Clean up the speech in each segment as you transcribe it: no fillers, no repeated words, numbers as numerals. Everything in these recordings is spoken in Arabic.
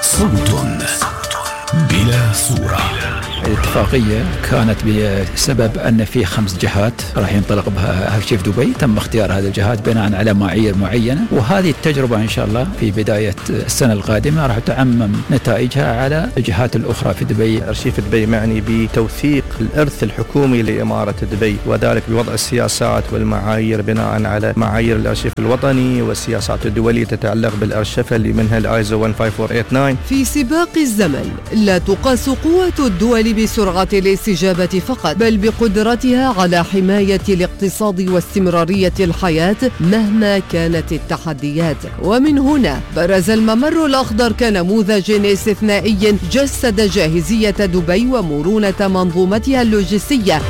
صوت بلا صورة. الاتفاقية كانت بسبب أن في 5 جهات راح ينطلق بها شيف دبي، تم اختيار هذه الجهات بناء على معايير معينة، وهذه التجربة إن شاء الله في بداية السنة القادمة راح تعمم نتائجها على الجهات الأخرى في دبي. أرشيف دبي معني بتوثيق الإرث الحكومي لإمارة دبي، وذلك بوضع السياسات والمعايير بناء على معايير الأرشيف الوطني والسياسات الدولية تتعلق بالأرشفة اللي منها الآيزو 15489. في سباق الزمن لا تقاس قوة الدول بسرعة الاستجابة فقط، بل بقدرتها على حماية الاقتصاد واستمرارية الحياة مهما كانت التحديات. ومن هنا برز الممر الأخضر كنموذج استثنائي جسد جاهزية دبي ومرونة منظومتها اللوجستية.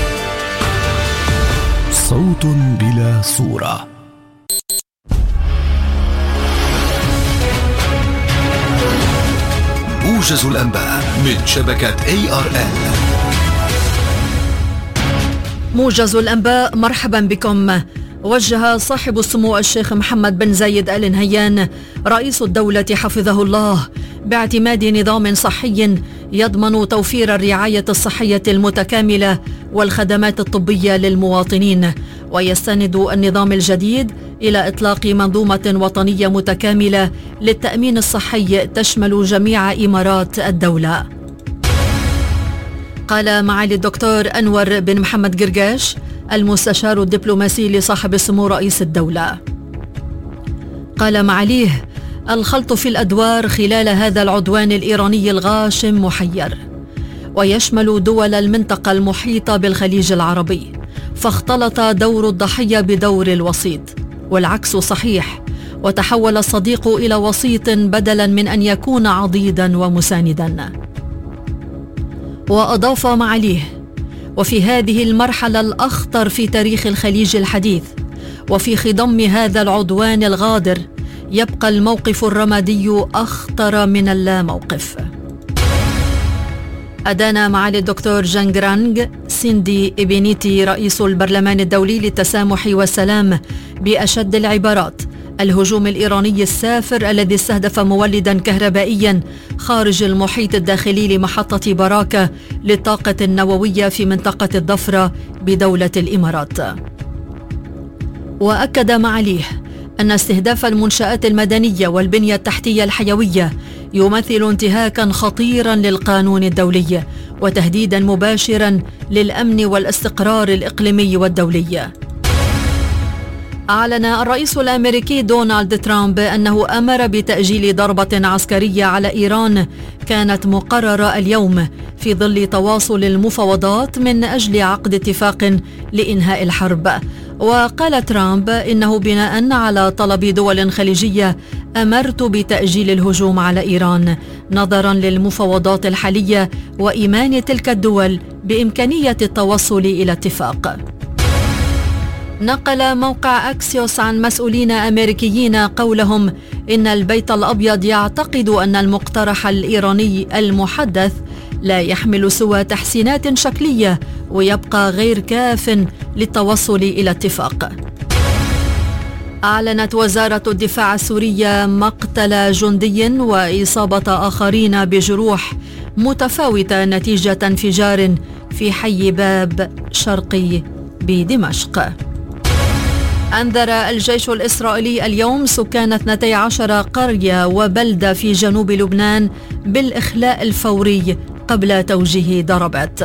صوت بلا صورة. موجز الأنباء من شبكة ARN. موجز الأنباء، مرحبا بكم. وجه صاحب السمو الشيخ محمد بن زايد آل نهيان رئيس الدولة حفظه الله باعتماد نظام صحي يضمن توفير الرعاية الصحية المتكاملة والخدمات الطبية للمواطنين، ويستند النظام الجديد إلى إطلاق منظومة وطنية متكاملة للتأمين الصحي تشمل جميع إمارات الدولة. قال معالي الدكتور أنور بن محمد قرقاش المستشار الدبلوماسي لصاحب السمو رئيس الدولة، قال معاليه: الخلط في الأدوار خلال هذا العدوان الإيراني الغاشم محير، ويشمل دول المنطقة المحيطة بالخليج العربي، فاختلط دور الضحية بدور الوسيط، والعكس صحيح، وتحول الصديق إلى وسيط بدلا من أن يكون عضيدا ومساندا. وأضاف معاليه: وفي هذه المرحلة الأخطر في تاريخ الخليج الحديث، وفي خضم هذا العدوان الغادر، يبقى الموقف الرمادي أخطر من اللا موقف. أدان معالي الدكتور جانغرانغ سيندي إبنيتي رئيس البرلمان الدولي للتسامح والسلام بأشد العبارات الهجوم الإيراني السافر الذي استهدف مولدا كهربائيا خارج المحيط الداخلي لمحطة براكة للطاقة النووية في منطقة الضفرة بدولة الإمارات. وأكد معاليه أن استهداف المنشآت المدنية والبنية التحتية الحيوية يمثل انتهاكا خطيرا للقانون الدولي وتهديدا مباشرا للأمن والاستقرار الإقليمي والدولي. أعلن الرئيس الأمريكي دونالد ترامب أنه أمر بتأجيل ضربة عسكرية على إيران كانت مقررة اليوم في ظل تواصل المفاوضات من أجل عقد اتفاق لإنهاء الحرب. وقال ترامب إنه بناء على طلب دول خليجية أمرت بتأجيل الهجوم على إيران نظرا للمفاوضات الحالية وإيمان تلك الدول بإمكانية التوصل إلى اتفاق. نقل موقع أكسيوس عن مسؤولين أمريكيين قولهم إن البيت الأبيض يعتقد أن المقترح الإيراني المحدث لا يحمل سوى تحسينات شكلية ويبقى غير كاف للتوصل إلى اتفاق. أعلنت وزارة الدفاع السورية مقتل جندي وإصابة آخرين بجروح متفاوتة نتيجة انفجار في حي باب شرقي بدمشق. أنذر الجيش الإسرائيلي اليوم سكان 12 قرية وبلدة في جنوب لبنان بالإخلاء الفوري قبل توجيه ضربات.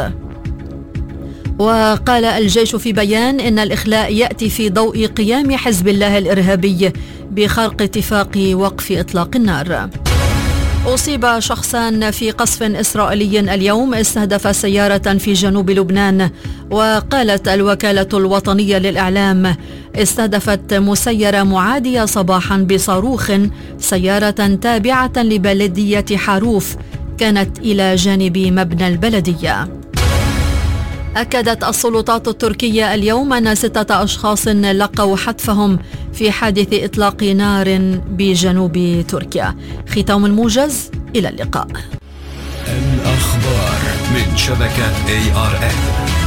وقال الجيش في بيان إن الإخلاء يأتي في ضوء قيام حزب الله الإرهابي بخرق اتفاق وقف إطلاق النار. أصيب شخصان في قصف إسرائيلي اليوم استهدف سيارة في جنوب لبنان. وقالت الوكالة الوطنية للإعلام استهدفت مسيرة معادية صباحا بصاروخ سيارة تابعة لبلدية حاروف كانت إلى جانب مبنى البلدية. أكدت السلطات التركية اليوم أن 6 أشخاص لقوا حتفهم في حادث إطلاق نار بجنوب تركيا. ختام الموجز، إلى اللقاء. الأخبار من شبكة ARN.